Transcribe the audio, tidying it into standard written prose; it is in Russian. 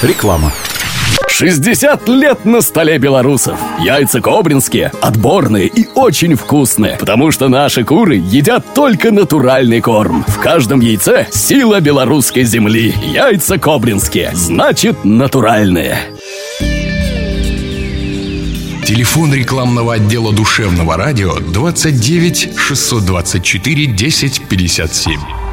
Реклама. 60 лет на столе белорусов. Яйца кобринские, отборные и очень вкусные, потому что наши куры едят только натуральный корм. В каждом яйце сила белорусской земли. Яйца кобринские, значит натуральные. Телефон рекламного отдела Душевного радио 29 624 10 57.